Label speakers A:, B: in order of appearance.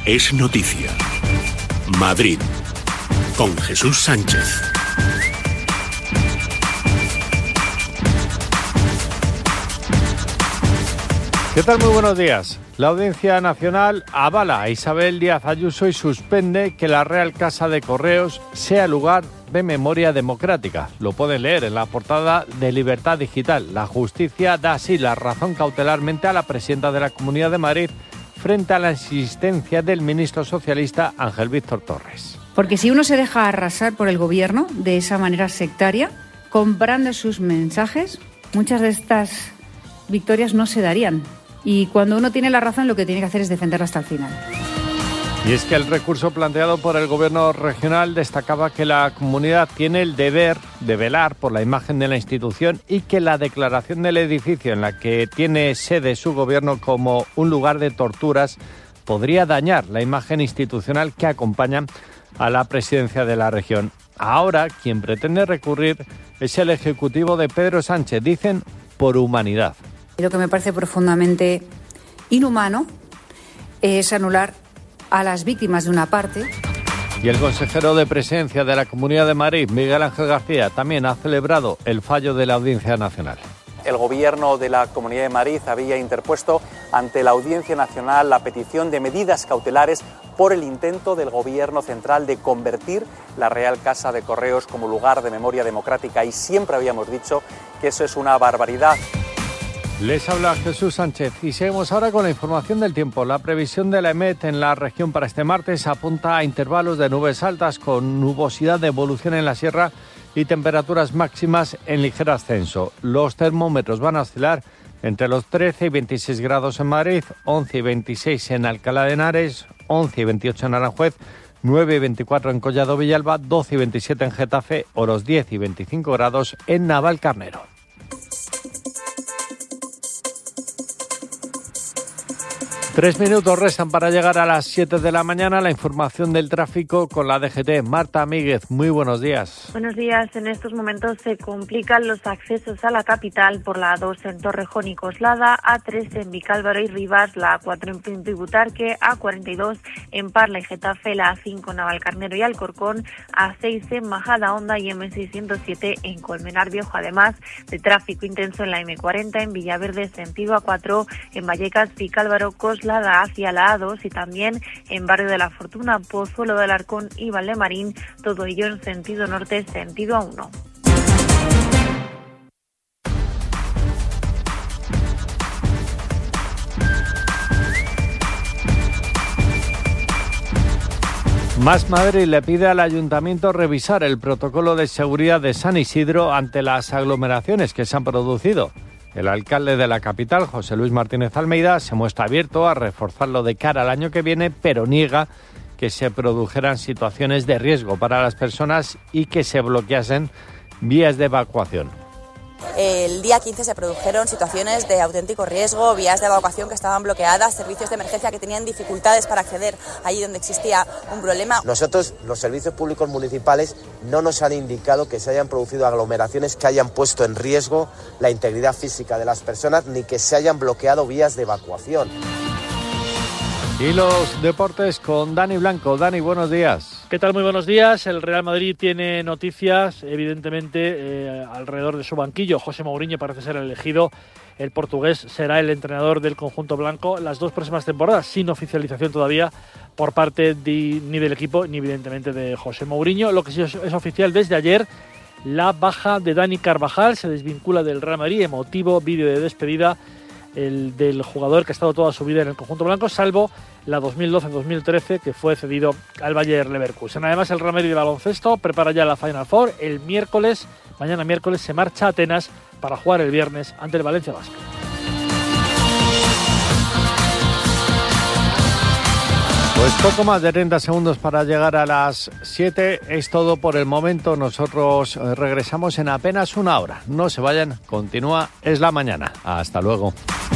A: es noticia. Madrid, con Jesús Sánchez.
B: ¿Qué tal? Muy buenos días. La Audiencia Nacional avala a Isabel Díaz Ayuso y suspende que la Real Casa de Correos sea lugar de memoria democrática. Lo pueden leer en la portada de Libertad Digital. La justicia da así la razón cautelarmente a la presidenta de la Comunidad de Madrid frente a la insistencia del ministro socialista Ángel Víctor Torres.
C: Porque si uno se deja arrasar por el gobierno de esa manera sectaria, comprando sus mensajes, muchas de estas victorias no se darían. Y cuando uno tiene la razón, lo que tiene que hacer es defenderla hasta el final.
B: Y es que el recurso planteado por el gobierno regional destacaba que la comunidad tiene el deber de velar por la imagen de la institución y que la declaración del edificio en la que tiene sede su gobierno como un lugar de torturas podría dañar la imagen institucional que acompaña a la presidencia de la región. Ahora, quien pretende recurrir es el ejecutivo de Pedro Sánchez, dicen por humanidad.
C: Lo que me parece profundamente inhumano es anular a las víctimas de una parte.
B: Y el consejero de Presidencia de la Comunidad de Madrid, Miguel Ángel García, también ha celebrado el fallo de la Audiencia Nacional.
D: El Gobierno de la Comunidad de Madrid había interpuesto ante la Audiencia Nacional la petición de medidas cautelares por el intento del Gobierno central de convertir la Real Casa de Correos como lugar de memoria democrática, y siempre habíamos dicho que eso es una barbaridad.
B: Les habla Jesús Sánchez y seguimos ahora con la información del tiempo. La previsión de la EMET en la región para este martes apunta a intervalos de nubes altas con nubosidad de evolución en la sierra y temperaturas máximas en ligero ascenso. Los termómetros van a oscilar entre los 13 y 26 grados en Madrid, 11 y 26 en Alcalá de Henares, 11 y 28 en Aranjuez, 9 y 24 en Collado Villalba, 12 y 27 en Getafe o los 10 y 25 grados en Navalcarnero. 3 minutos restan para llegar a las 7 de la mañana. La información del tráfico con la DGT. Marta Míguez, muy buenos días.
E: Buenos días. En estos momentos se complican los accesos a la capital por la A2 en Torrejón y Coslada, A3 en Vicálvaro y Rivas, la A4 en Pinto y Butarque, A42 en Parla y Getafe, la A5 en Navalcarnero y Alcorcón, A6 en Majadahonda y M607 en Colmenar Viejo. Además de tráfico intenso en la M40 en Villaverde sentido A4, en Vallecas, Vicálvaro, Coslada hacia la A2 y también en Barrio de la Fortuna, Pozuelo del Arcón y Valdemarín, todo ello en sentido norte, sentido A1.
B: Más Madrid le pide al Ayuntamiento revisar el protocolo de seguridad de San Isidro ante las aglomeraciones que se han producido. El alcalde de la capital, José Luis Martínez Almeida, se muestra abierto a reforzarlo de cara al año que viene, pero niega que se produjeran situaciones de riesgo para las personas y que se bloqueasen vías de evacuación.
F: El día 15 se produjeron situaciones de auténtico riesgo, vías de evacuación que estaban bloqueadas, servicios de emergencia que tenían dificultades para acceder allí donde existía un problema.
G: Nosotros, los servicios públicos municipales, no nos han indicado que se hayan producido aglomeraciones que hayan puesto en riesgo la integridad física de las personas ni que se hayan bloqueado vías de evacuación.
B: Y los deportes con Dani Blanco. Dani, buenos días.
H: ¿Qué tal? Muy buenos días. El Real Madrid tiene noticias, evidentemente, alrededor de su banquillo. José Mourinho parece ser el elegido. El portugués será el entrenador del conjunto blanco las 2 próximas temporadas, sin oficialización todavía por parte ni del equipo ni, evidentemente, de José Mourinho. Lo que sí es oficial desde ayer, la baja de Dani Carvajal. Se desvincula del Real Madrid, emotivo vídeo de despedida del jugador que ha estado toda su vida en el conjunto blanco, salvo la 2012-2013 que fue cedido al Bayer Leverkusen. Además, el Real Madrid de baloncesto prepara ya la Final Four. Mañana miércoles se marcha a Atenas para jugar el viernes ante el Valencia Basket.
B: Pues poco más de 30 segundos para llegar a las 7. Es todo por el momento. Nosotros regresamos en apenas una hora. No se vayan, continúa Es la Mañana. Hasta luego.